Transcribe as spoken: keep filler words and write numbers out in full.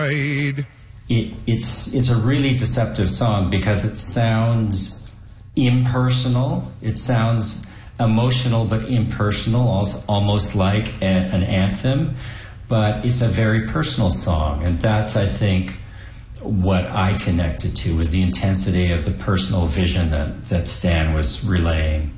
It, it's it's a really deceptive song because it sounds impersonal. It sounds emotional but impersonal, also almost like a, an anthem. But it's a very personal song, and that's, I think, what I connected to was the intensity of the personal vision that, that Stan was relaying.